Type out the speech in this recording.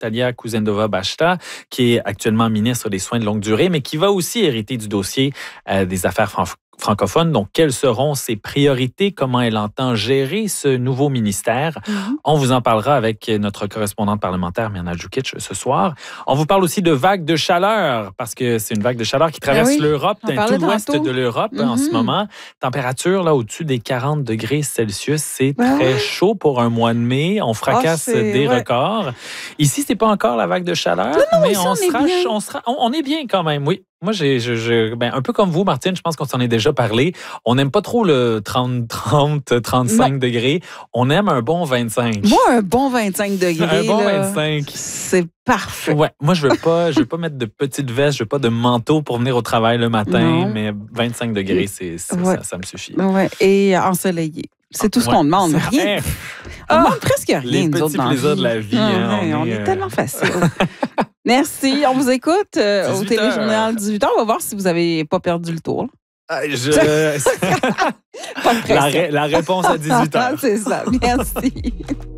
Natalia Kuzendova-Bachta, qui est actuellement ministre des Soins de longue durée, mais qui va aussi hériter du dossier des affaires francophones. Donc, quelles seront ses priorités? Comment elle entend gérer ce nouveau ministère? On vous en parlera avec notre correspondante parlementaire, Mirna Djukic, ce soir. On vous parle aussi de vagues de chaleur, parce que c'est une vague de chaleur qui traverse l'Europe, tout l'ouest de l'Europe en ce moment. Température là au-dessus des 40 degrés Celsius. C'est très chaud pour un mois de mai. On fracasse des records. Ici, c'est pas encore la vague de chaleur, mais on est bien quand même, oui. Moi, un peu comme vous, Martine, je pense qu'on s'en est déjà parlé. On n'aime pas trop le 30, 35 degrés. On aime un bon 25. Moi, un bon 25 degrés. Un bon 25. C'est parfait. Ouais, moi, je veux pas mettre de petites vestes, je veux pas de manteau pour venir au travail le matin, mais 25 degrés, ça me suffit. Ouais. Et ensoleillé. C'est tout ce qu'on demande. Rien. On demande presque rien. Les petits plaisirs de la vie. On est tellement facile. Merci. On vous écoute au Téléjournal 18h. On va voir si vous n'avez pas perdu le tour. Pas de pression. La réponse à 18h. C'est ça. Merci.